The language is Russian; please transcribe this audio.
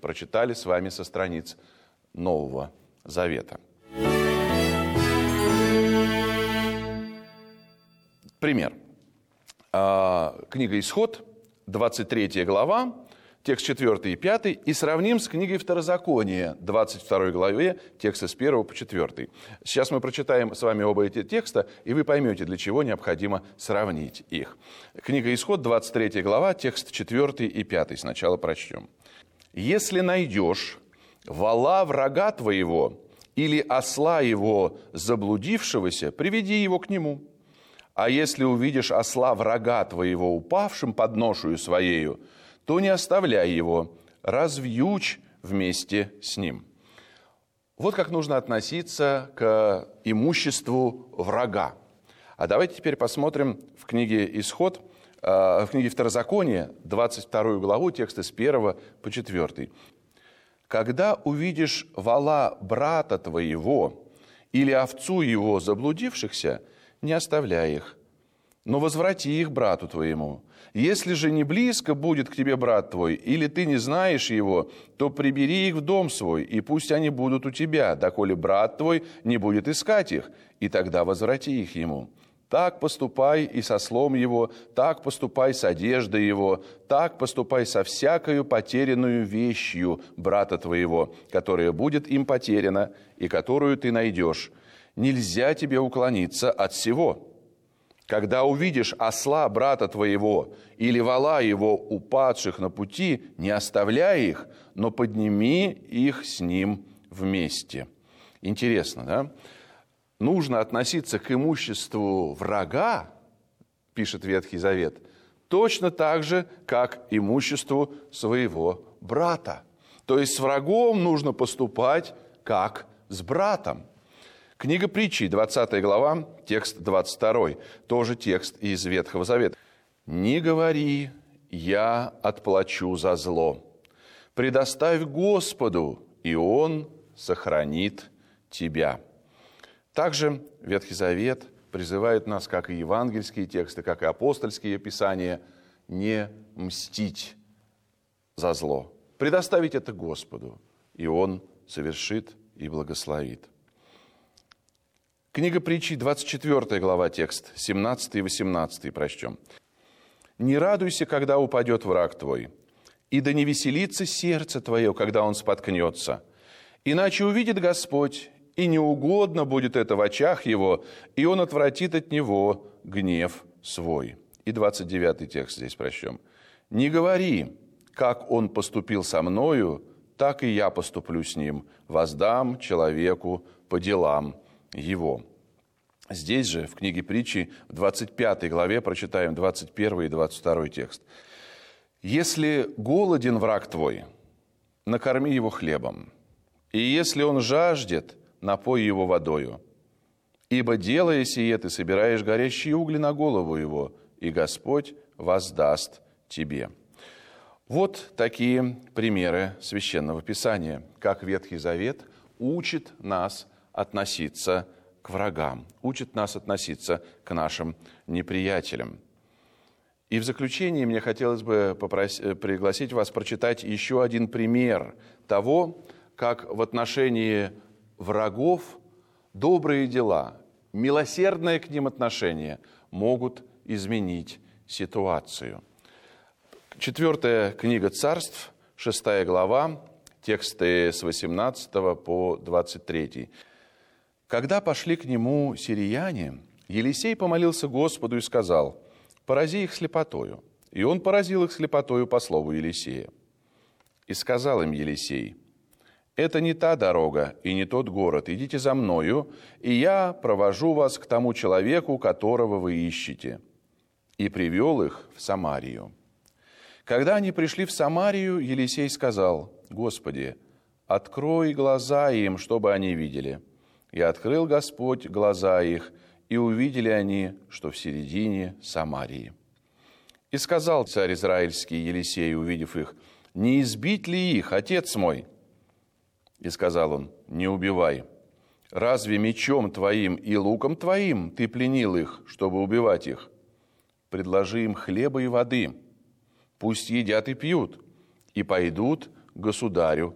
прочитали с вами со страниц Нового Завета. Пример. Книга «Исход», 23 глава, текст 4 и 5, и сравним с книгой «Второзаконие», 22 главе, тексты с 1 по 4. Сейчас мы прочитаем с вами оба эти текста, и вы поймете, для чего необходимо сравнить их. Книга «Исход», 23 глава, текст 4 и 5. Сначала прочтем. «Если найдешь вола врага твоего или осла его заблудившегося, приведи его к нему. А если увидишь осла врага твоего упавшим под ношею своею, то не оставляй его, развьючь вместе с ним». Вот как нужно относиться к имуществу врага. А давайте теперь посмотрим в книге «Исход», в книге «Второзаконие», 22 главу, тексты с 1 по 4. «Когда увидишь вола брата твоего или овцу его заблудившихся, не оставляй их, но возврати их брату твоему. Если же не близко будет к тебе брат твой, или ты не знаешь его, то прибери их в дом свой, и пусть они будут у тебя, доколе брат твой не будет искать их, и тогда возврати их ему. Так поступай и со слом его, так поступай с одеждой его, так поступай со всякою потерянную вещью брата твоего, которая будет им потеряна, и которую ты найдешь. Нельзя тебе уклониться от всего. Когда увидишь осла брата твоего или вола его упадших на пути, не оставляй их, но подними их с ним вместе». Интересно, да? Нужно относиться к имуществу врага, пишет Ветхий Завет, точно так же, как имуществу своего брата. То есть с врагом нужно поступать, как с братом. Книга Притчи, 20 глава, текст 22, тоже текст из Ветхого Завета. «Не говори, я отплачу за зло. Предоставь Господу, и Он сохранит тебя». Также Ветхий Завет призывает нас, как и евангельские тексты, как и апостольские писания, не мстить за зло. Предоставить это Господу, и Он совершит и благословит. Книга Притчи, 24 глава, текст 17 и 18 прочтем. «Не радуйся, когда упадет враг твой, и да не веселится сердце твое, когда он споткнется. Иначе увидит Господь, и неугодно будет это в очах его, и он отвратит от него гнев свой». И 29 текст здесь прочтем. «Не говори, как он поступил со мною, так и я поступлю с ним, воздам человеку по делам его». Здесь же, в книге Притчи, в 25 главе, прочитаем 21 и 22 текст. «Если голоден враг твой, накорми его хлебом, и если он жаждет, напой его водою. Ибо, делая сие, ты собираешь горящие угли на голову его, и Господь воздаст тебе». Вот такие примеры Священного Писания, как Ветхий Завет учит нас относиться к врагам, учит нас относиться к нашим неприятелям. И в заключение мне хотелось бы пригласить вас прочитать еще один пример того, как в отношении врагов добрые дела, милосердное к ним отношение могут изменить ситуацию. 4 книга Царств, 6 глава, тексты с 18 по 23. «Когда пошли к нему сирияне, Елисей помолился Господу и сказал: порази их слепотою. И он поразил их слепотою по слову Елисея. И сказал им Елисей: это не та дорога и не тот город, идите за мною, и я провожу вас к тому человеку, которого вы ищете. И привел их в Самарию. Когда они пришли в Самарию, Елисей сказал: Господи, открой глаза им, чтобы они видели. И открыл Господь глаза их, и увидели они, что в середине Самарии. И сказал царь израильский Елисей, увидев их: не избить ли их, отец мой? И сказал он: не убивай. Разве мечом твоим и луком твоим ты пленил их, чтобы убивать их? Предложи им хлеба и воды, пусть едят и пьют, и пойдут государю